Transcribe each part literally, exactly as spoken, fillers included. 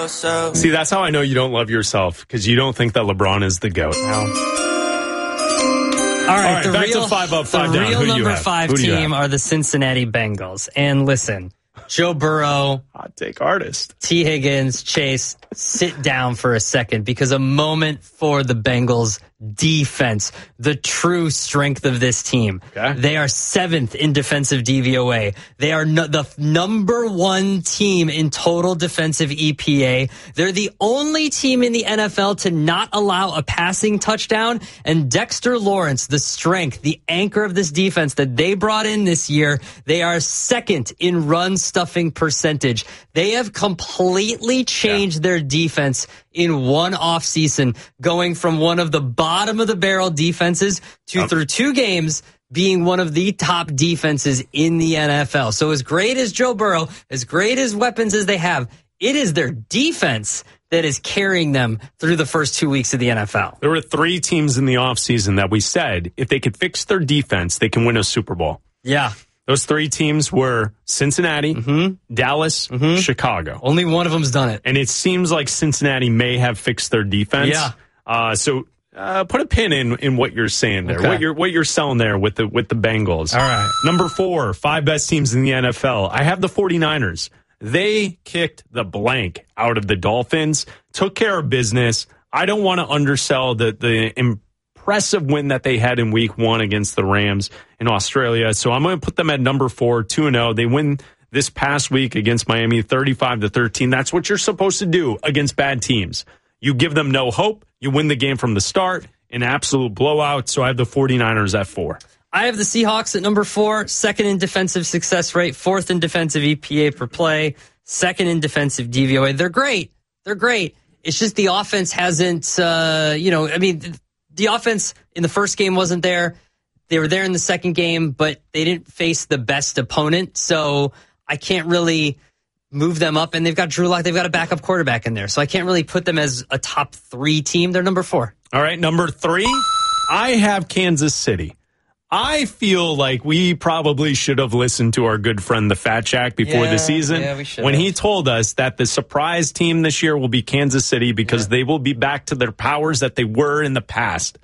yourself. See, that's how I know you don't love yourself, because you don't think that LeBron is the GOAT now. All right, All right, the back real, to five up, five the down. real Who do you number have? five Who do you team have? are the Cincinnati Bengals. And listen, Joe Burrow, Hot take artist. T. Higgins, Chase, sit down for a second, because a moment for the Bengals defense, the true strength of this team. Okay. They are seventh in defensive D V O A. They are no, the number one team in total defensive E P A. They're the only team in the N F L to not allow a passing touchdown. And Dexter Lawrence, the strength, the anchor of this defense that they brought in this year, they are second in run stuffing percentage. They have completely changed yeah. their defense in one offseason, going from one of the bottom of the barrel defenses to yep. through two games being one of the top defenses in the N F L. So as great as Joe Burrow, as great as weapons as they have, it is their defense that is carrying them through the first two weeks of the N F L. There were three teams in the offseason that we said if they could fix their defense, they can win a Super Bowl. Yeah. Those three teams were Cincinnati, mm-hmm. Dallas, mm-hmm. Chicago. Only one of them's done it. And it seems like Cincinnati may have fixed their defense. Yeah. Uh, so uh, put a pin in, in what you're saying there, okay. what you're what you're selling there with the with the Bengals. All right. Number four, five best teams in the N F L. I have the 49ers. They kicked the blank out of the Dolphins, took care of business. I don't want to undersell the the impressive win that they had in week one against the Rams in Australia. So I'm going to put them at number four, two and oh. They win this past week against Miami, thirty-five to thirteen. That's what you're supposed to do against bad teams. You give them no hope. You win the game from the start, an absolute blowout. So I have the 49ers at four. I have the Seahawks at number four, second in defensive success rate, fourth in defensive E P A per play, second in defensive D V O A. They're great. They're great. It's just the offense hasn't, uh, you know, I mean, the offense in the first game wasn't there. They were there in the second game, but they didn't face the best opponent. So I can't really move them up. And they've got Drew Lock. They've got a backup quarterback in there. So I can't really put them as a top three team. They're number four. All right, number three, I have Kansas City. I feel like we probably should have listened to our good friend, the Fat Jack, before yeah, the season yeah, we should when have. he told us that the surprise team this year will be Kansas City because yeah. they will be back to their powers that they were in the past.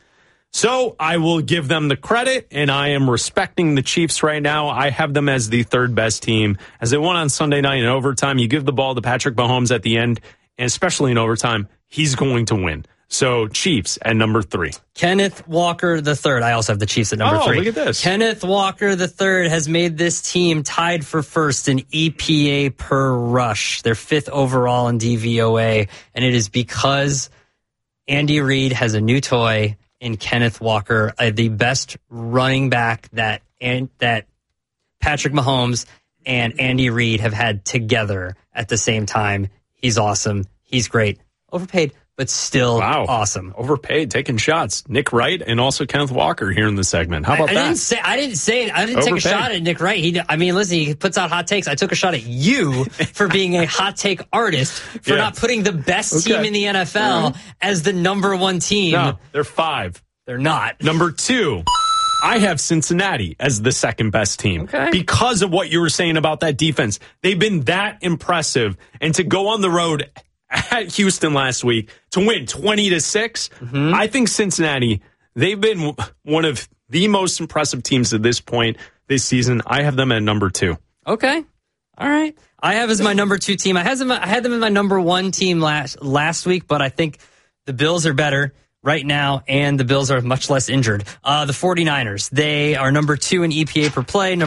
So I will give them the credit, and I am respecting the Chiefs right now. I have them as the third best team. As they won on Sunday night in overtime, you give the ball to Patrick Mahomes at the end, and especially in overtime, he's going to win. So Chiefs at number three. Kenneth Walker the third. I also have the Chiefs at number oh, three. Look at this. Kenneth Walker the third has made this team tied for first in E P A per rush. They're fifth overall in D V O A, and it is because Andy Reid has a new toy in Kenneth Walker, uh, the best running back that and that Patrick Mahomes and Andy Reid have had together at the same time. He's awesome. He's great. Overpaid, but still wow. awesome. Overpaid, taking shots. Nick Wright and also Kenneth Walker here in the segment. How about I, I that? Didn't say, I didn't say it. I didn't Overpaid. take a shot at Nick Wright. He, I mean, listen, he puts out hot takes. I took a shot at you for being a hot take artist, for yeah. not putting the best okay. team in the N F L mm-hmm. as the number one team. No, they're five. They're not. Number two, I have Cincinnati as the second best team okay. because of what you were saying about that defense. They've been that impressive. And to go on the road at Houston last week to win twenty to six, mm-hmm. I think Cincinnati, they've been one of the most impressive teams at this point this season. I have them at number two. Okay. All right. I have as my number two team. I had them, I had them as my number one team last last week, but I think the Bills are better right now, and the Bills are much less injured. Uh, the 49ers, they are number two in E P A per play.